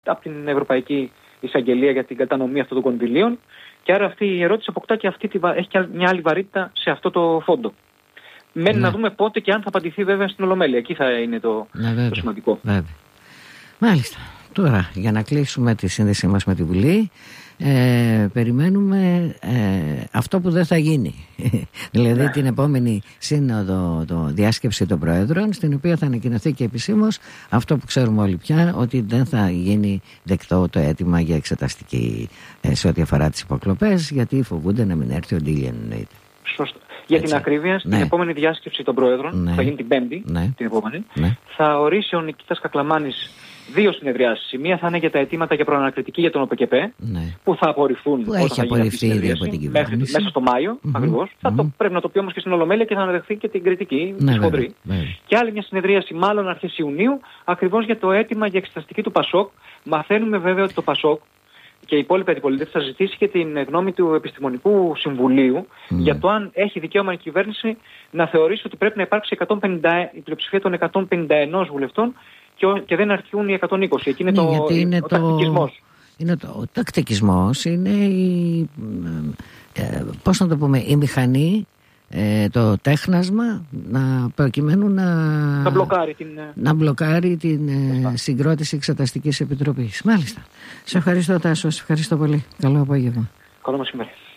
από την Ευρωπαϊκή Εισαγγελία για την κατανομή αυτών των κονδυλίων. Και άρα αυτή η ερώτηση αποκτά και έχει και μια άλλη βαρύτητα σε αυτό το φόντο. Μένει να δούμε πότε και αν θα απαντηθεί βέβαια στην Ολομέλεια. Εκεί θα είναι το σημαντικό. Βέβαια. Μάλιστα. Τώρα, για να κλείσουμε τη σύνδεσή μας με τη Βουλή, περιμένουμε αυτό που δεν θα γίνει. Δηλαδή την επόμενη σύνοδο, διάσκεψη των Προέδρων, στην οποία θα ανακοινωθεί και επισήμως αυτό που ξέρουμε όλοι πια, ότι δεν θα γίνει δεκτό το αίτημα για εξεταστική σε ό,τι αφορά τις υποκλοπές, γιατί φοβούνται να μην έρθει ο Ντίλιαν. Σωστό. Για την ακρίβεια, στην επόμενη διάσκεψη των Προέδρων, που θα γίνει την Πέμπτη, την επόμενη, θα ορίσει ο Νικήτας Κακλαμάνης 2 συνεδριάσεις. Η μία θα είναι για τα αιτήματα για προανακριτική για τον ΟΠΕΚΕΠΕ, που θα απορριφθούν όταν θα γίνει αυτή η συνεδρίαση, μέσα στο Μάιο, ακριβώς. Πρέπει να το πει όμως και στην Ολομέλεια και θα αναδεχθεί και την κριτική, τη χοντρή. Και άλλη μια συνεδρίαση, μάλλον αρχές Ιουνίου, ακριβώς για το αίτημα για εξεταστική του ΠΑΣΟΚ. Μαθαίνουμε βέβαια ότι το ΠΑΣΟΚ και η υπόλοιπη αντιπολίτευση θα ζητήσει και την γνώμη του Επιστημονικού Συμβουλίου για το αν έχει δικαίωμα η κυβέρνηση να θεωρήσει ότι πρέπει να υπάρξει η πλειοψηφία των 151 βουλευτών και δεν αρχιούν οι 120. Εκεί είναι ο τακτικισμός. Ο τακτικισμός είναι πώς να το πούμε, η μηχανή, το τέχνασμα προκειμένου να μπλοκάρει την συγκρότηση Εξεταστικής Επιτροπής. Μάλιστα. Σε ευχαριστώ, Τάσο. Σε ευχαριστώ πολύ. Καλό απόγευμα. Καλό μεσημέρι.